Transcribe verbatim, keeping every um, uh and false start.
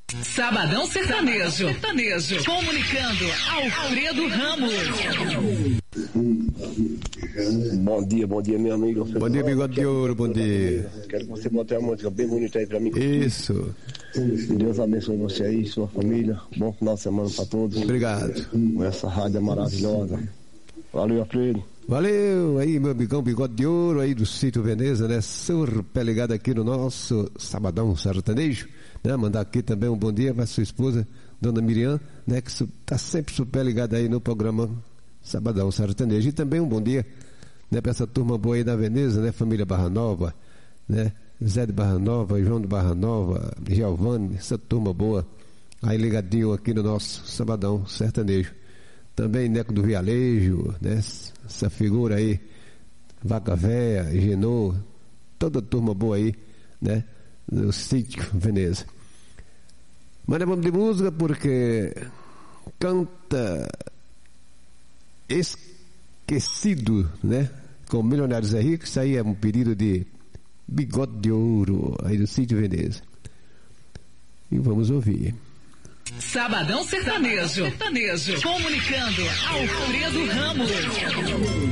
Sabadão Sertanejo. Sertanejo. Comunicando Alfredo Ramos. Bom dia, bom dia, meu amigo. Bom dia, bigode de ouro, bom dia. Quero que você bote uma música bem bonita aí pra mim. Isso. Deus abençoe você aí, sua família. Bom final de semana pra todos. Obrigado. Com essa rádio maravilhosa. Valeu, Alfredo. Valeu, aí meu amigão bigode de ouro aí do Sítio Veneza, né? Super ligado aqui no nosso Sabadão Sertanejo, né? Mandar aqui também um bom dia para sua esposa, Dona Miriam, né? Que tá sempre super ligada aí no programa Sabadão Sertanejo. E também um bom dia, né? Para essa turma boa aí da Veneza, né? Família Barra Nova, né? Zé de Barra Nova, João de Barra Nova, Giovanni, essa turma boa aí ligadinho aqui no nosso Sabadão Sertanejo. Também Neco do Vialejo, né? Essa figura aí, Vaca Véia, Genô, toda a turma boa aí, né? No Sítio Veneza. Mas vamos de música porque canta Esquecido, né? Com Milionários é Rico. Isso aí é um pedido de Bigode de Ouro aí do Sítio Veneza. E vamos ouvir. Sabadão Sertanejo. Sertanejo. Comunicando Alfredo Ramos.